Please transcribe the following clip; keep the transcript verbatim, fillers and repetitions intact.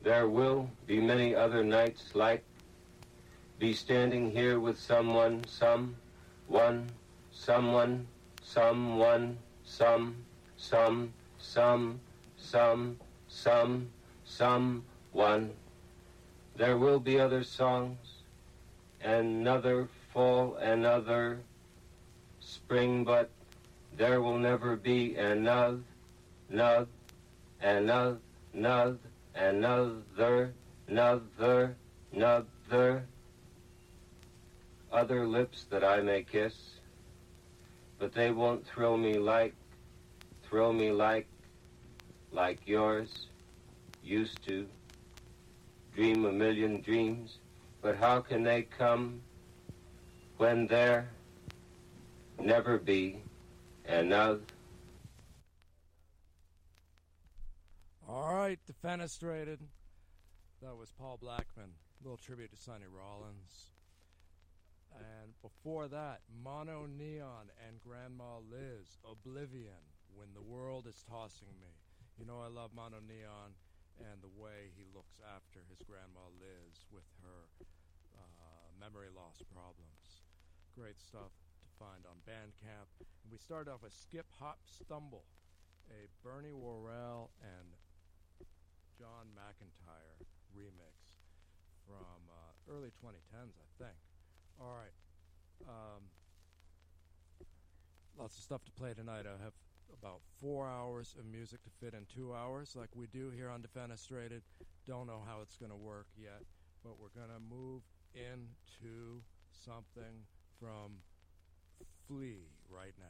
There will be many other nights like be standing here with someone, some, one, someone, someone, some, some, some, some, some, some, one. There will be other songs, another fall, another spring, but there will never be another, another, another, another, another, another, another, other lips that I may kiss, but they won't thrill me like, thrill me like, like yours used to. Dream a million dreams, but how can they come when there never be another? All right, Defenestrated. That was Paul Blackman. A little tribute to Sonny Rollins. And before that, Mono Neon and Grandma Liz, Oblivion, When the World is Tossing Me. You know I love Mono Neon and the way he looks after his Grandma Liz with her uh, memory loss problems. Great stuff to find on Bandcamp. And we started off with Skip Hop Stumble, a Bernie Worrell and John McIntyre remix from uh, early twenty tens, I think. All right. Um, lots of stuff to play tonight. I have about four hours of music to fit in two hours like we do here on Defenestrated. Don't know how it's going to work yet, but we're going to move into something from Flea right now.